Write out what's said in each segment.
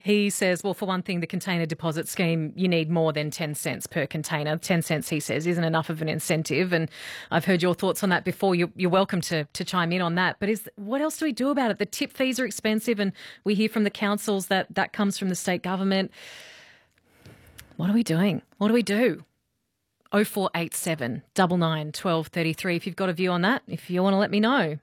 He says, well, for one thing, the container deposit scheme, you need more than 10 cents per container. 10 cents, he says, isn't enough of an incentive. And I've heard your thoughts on that before. You're welcome to chime in on that. But what else do we do about it? The tip fees are expensive, and we hear from the councils that comes from the state government. What are we doing? What do we do? 0487 99 12 33 if you've got a view on that, if you want to let me know.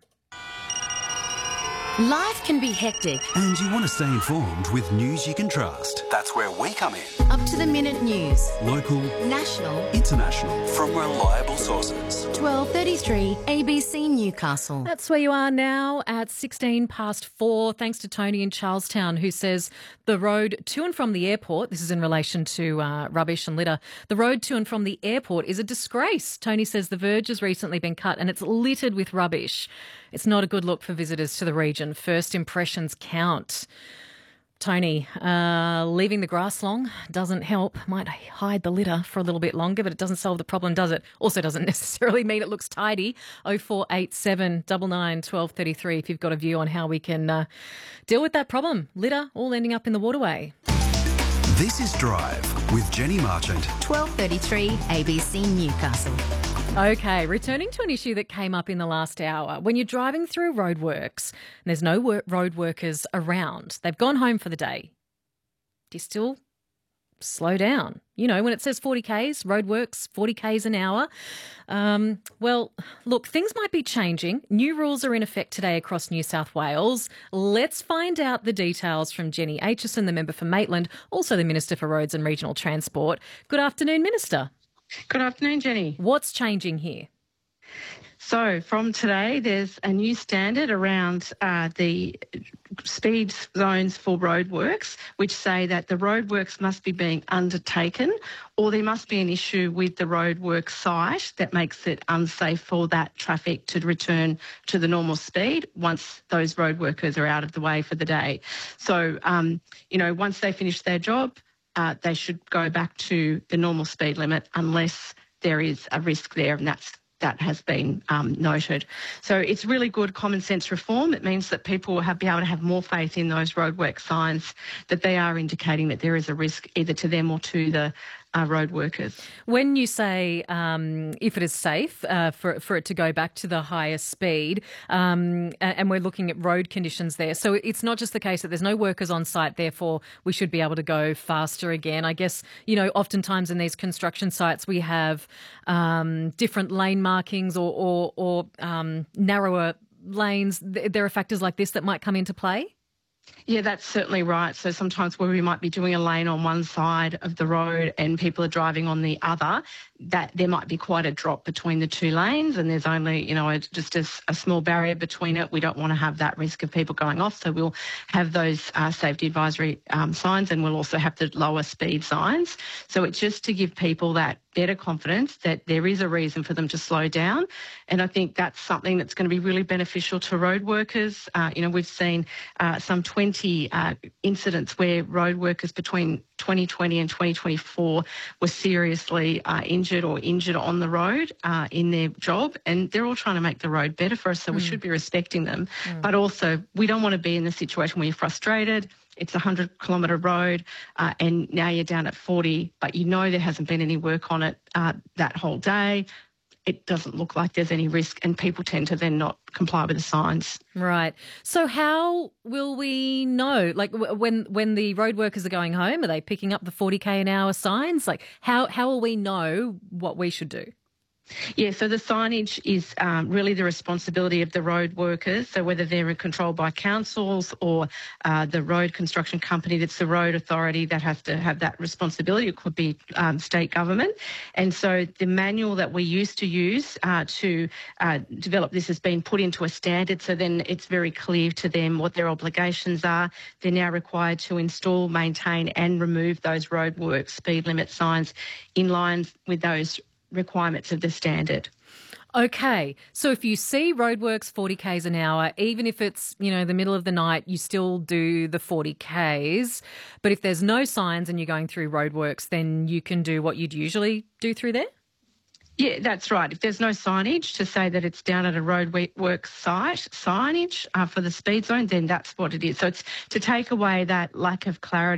Life can be hectic. And you want to stay informed with news you can trust. That's where we come in. Up to the minute news. Local, national, international, from reliable sources. 12:33 ABC Newcastle. That's where you are now at 4:16. Thanks to Tony in Charlestown, who says the road to and from the airport, this is in relation to rubbish and litter, the road to and from the airport is a disgrace. Tony says the verge has recently been cut and it's littered with rubbish. It's not a good look for visitors to the region. First impressions count. Tony, leaving the grass long doesn't help. Might hide the litter for a little bit longer, but it doesn't solve the problem, does it? Also doesn't necessarily mean it looks tidy. 0487 99 12 33 if you've got a view on how we can deal with that problem. Litter all ending up in the waterway. This is Drive with Jenny Marchant. 12:33 ABC Newcastle. Okay, returning to an issue that came up in the last hour. When you're driving through roadworks and there's no road workers around, they've gone home for the day, do you still slow down? You know, when it says 40 Ks, roadworks, 40 Ks an hour. Well, look, things might be changing. New rules are in effect today across New South Wales. Let's find out the details from Jenny Aitchison, the member for Maitland, also the Minister for Roads and Regional Transport. Good afternoon, Minister. Good afternoon, Jenny. What's changing here? So from today, there's a new standard around the speed zones for roadworks, which say that the roadworks must be being undertaken, or there must be an issue with the roadwork site that makes it unsafe for that traffic to return to the normal speed once those road workers are out of the way for the day. So, once they finish their job, they should go back to the normal speed limit unless there is a risk there, and that has been noted. So it's really good common sense reform. It means that people will be able to have more faith in those roadwork signs, that they are indicating that there is a risk either to them or to the road workers. When you say if it is safe for it to go back to the higher speed, and we're looking at road conditions there, so it's not just the case that there's no workers on site, therefore we should be able to go faster again. I guess, oftentimes in these construction sites we have different lane markings or narrower lanes. There are factors like this that might come into play? Yeah, that's certainly right. So sometimes where we might be doing a lane on one side of the road and people are driving on the other, that there might be quite a drop between the two lanes, and there's only, just a small barrier between it. We don't want to have that risk of people going off. So we'll have those safety advisory signs, and we'll also have the lower speed signs. So it's just to give people that better confidence that there is a reason for them to slow down. And I think that's something that's going to be really beneficial to road workers. We've seen some 20 incidents where road workers between 2020 and 2024 were seriously injured on the road in their job, and they're all trying to make the road better for us, so we should be respecting them. But also, we don't want to be in the situation where you're frustrated. It's a 100-kilometre road and now you're down at 40, but there hasn't been any work on it that whole day. It doesn't look like there's any risk, and people tend to then not comply with the signs. Right. So how will we know? Like when the road workers are going home, are they picking up the 40 K an hour signs? Like how will we know what we should do? Yeah, so the signage is really the responsibility of the road workers. So whether they're controlled by councils or the road construction company, that's the road authority that has to have that responsibility. It could be state government. And so the manual that we used to use to develop this has been put into a standard, so then it's very clear to them what their obligations are. They're now required to install, maintain and remove those roadwork speed limit signs in line with those requirements of the standard. Okay, so if you see roadworks 40 Ks an hour, even if it's, the middle of the night, you still do the 40 Ks. But if there's no signs and you're going through roadworks, then you can do what you'd usually do through there? Yeah, that's right. If there's no signage to say that it's down at a roadwork site, signage for the speed zone, then that's what it is. So it's to take away that lack of clarity